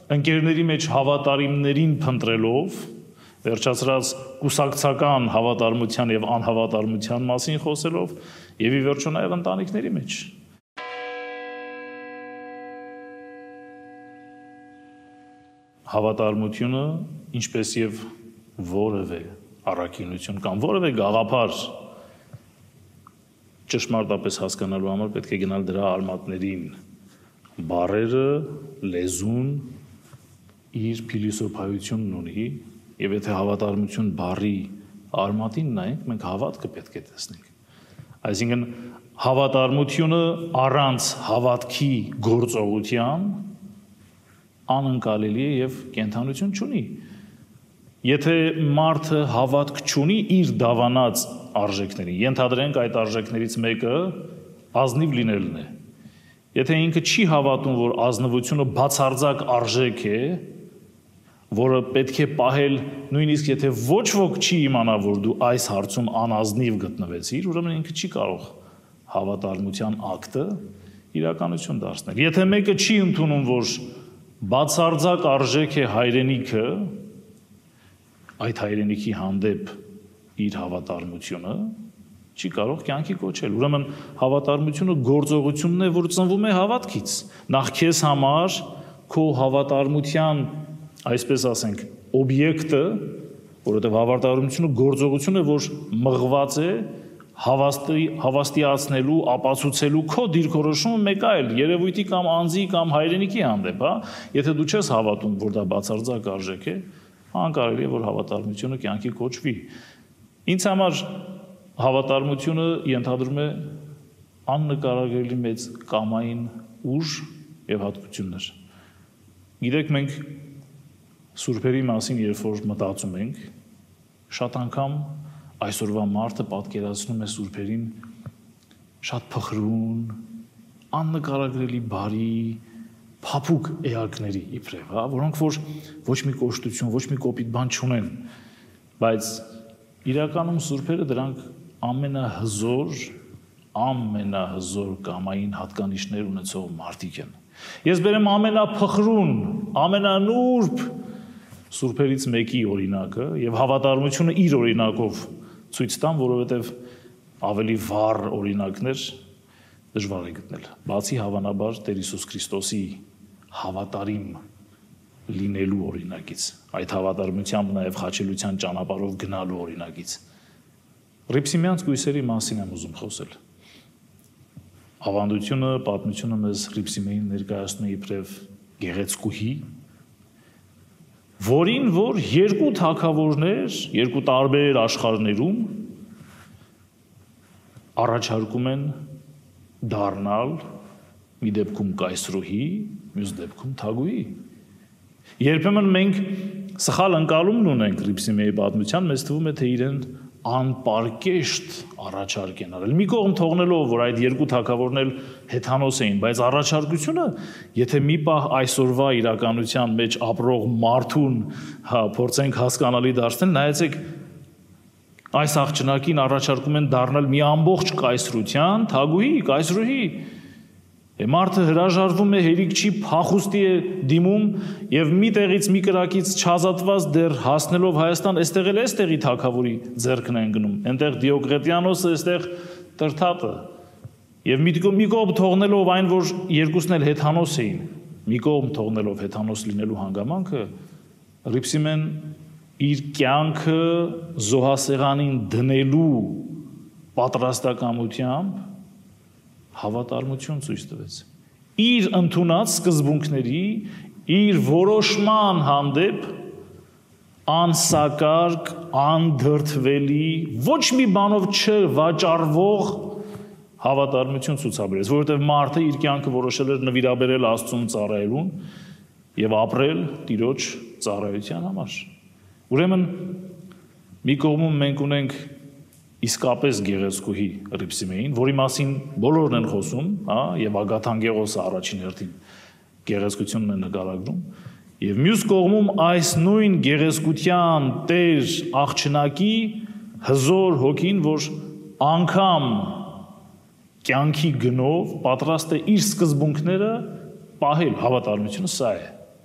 ընկերների մեջ հավատարիմներին փնտրելով, վերջացրած կուսակցական հավատարմության եւ անհավատարմության մասին խոսելով եւ ի վերջո նաեւ ընտանիքների մեջ։ Հավատարմությունը, ինչպես եւ որևէ առաքինություն կամ որևէ գաղափար ճշմարտապես հասկանալու համար պետք է գնալ դրա արմատներին, բառերը, լեզուն իր փիլիսոփայությունն ունի, եւ եթե հավատարմություն բառի արմատին նայենք, մենք հավատքը պետք է տեսնենք։ Այսինքն հավատարմությունը առանց հավատքի գործողության անընկալելի է եւ կենթանություն չունի։ Եթե մարդը հավատք չունի իր դավանած արժեքներին, ենթադրենք այդ արժեքներից մեկը ազնիվ լինելն է։ Եթե ինքը չի հավատում, որ ազնվությունը բացարձակ արժեք է, որը պետք է պահել, նույնիսկ եթե ոչ ոք չի իմանա, որ դու այս հարցում անազնիվ գտնվեցիր, ուրեմն ինքը չի կարող հավատարմության ակտը իրականություն դարձնել։ Եթե մեկը չի ընդունում, որ բացարձակ արժեք է հայրենիքը, այդ հայրենիքի հանդեպ իր հավատարմությունը, չի կարող կյանքի կոչել։ Ուրեմն հավատարմությունը գործողությունն է, որ ծնվում է հավատքից։ Նախ քեզ համար քո հավատարմության, այսպես ասենք, օբյեկտը, որովհետև հավատարմությունը գործողություն է, որ մղված է հավաստիացնելու, ապացուցելու քո դիրքորոշումը մեկ այլ երևույթի կամ անձի կամ հայրենիքի հանդեպ, հա, եթե դու չես հավատում, որ դա բացարձակ արժեք է, անկարելի է, որ հավատարմությունը կյանքի կոչվի։ Ինձ համար հավատարմությունը ենթադրում է աննկարագրելի մեծ կամային ուժ եւ հատկություններ։ Գիտեք, մենք սուրբերի մասին երբ որ մտածում ենք, շատ անգամ այսօրվա մարդը պատկերացնում է սուրբերին շատ փխրուն, աննկարագրելի բարի, փափուկ էակների իբրև, հա, որոնք որ ոչ մի կոշտություն, ոչ մի կոպիտ բան չունեն, բայց իրականում սուրբերը դրանք ամենահզոր կամային հատկանիշներ ունեցող մարդիկ են։ Ես բերեմ ամենափխրուն, ամենանուրբ սուրբերից մեկի օրինակը եւ հավատարմությունը իր օրինակով ցույց տամ, որովհետև ավելի վառ օրինակներ դժվար է գտնել։ Բացի հավանաբար Տեր Հիսուս Քրիստոսի հավատարիմ լինելու օրինակից, այդ հավատարմությամբ նաև խաչելության ճանապարհով գնալու օրինակից։ Ռիփսիմյանց գույսերի մասին եմ ուզում խոսել։ Ավանդությունը, պատմությունը մեզ Ռիփսիմեին ներկայացնում է իբրև գեղեցկուհի, որին որ երկու թագավորներ, երկու տարբեր աշխարհներում առաջարկում են դառնալ մի դեպքում կայսրուհի, մյուս դեպքում թագուհի։ Երբեմն մենք սխալ ընկալումն ունենք Ռիփսիմեի պատմության, մեզ թվում է, թե իրեն անպարկեշտ առաջարկ են արել։ Մի կողմ թողնելով, որ այդ երկու թագավորն էլ հեթանոս էին, բայց առաջարկությունը, եթե մի պահ այսօրվա իրականության մեջ ապրող մարդուն, փորձենք հասկանալի դարձնել, նայեցեք, այս աղջնակին առաջարկում են դառնալ մի ամբողջ կայսրության թագուհի, կայսրուհի։ Մարդը հրաժարվում է, հերիք չի, փախուստի է դիմում եւ մի տեղից մի կրակից չազատված դեռ հասնելով Հայաստան, այստեղ էլ էստեղի թագավորի ձեռքն են գնում։ Այնտեղ Դիոկլետիանոսը, այստեղ Տրթատը։ Եվ մի կողմ թողնելով այն, որ երկուսն էլ հեթանոս էին, մի կողմ թողնելով հեթանոս լինելու հանգամանքը, Ռիփսիմեն իր կյանքը զոհասեղանին դնելու պատրաստակամությամբ հավատարմություն ցույց տվեց։ Իր ընդունած սկզբունքների, իր որոշման հանդեպ անսակարկ, անդրդվելի, ոչ մի բանով չվաճառվող հավատարմություն ցուցաբերեց, որովհետև մարդը իր կյանքը որոշել էր նվիրաբերել Աստծուն ծառայելուն եւ ապրել Տիրոջ ծառայության համար։ Ուրեմն մի կողմում մենք ունենք իսկապես գեղեցկուհի Ռիփսիմեին, որի մասին բոլորն են խոսում, հա, եւ Ագաթանգեղոսը առաջին հերթին գեղեցկությունն է նկարագրում, եւ մյուս կողմում այս նույն գեղեցկության տեր աղջնակի հզոր հոգին, որ անգամ կյանքի գնով պատրաստ է իր սկզբունքները պահել, հավատարմությունը սա է։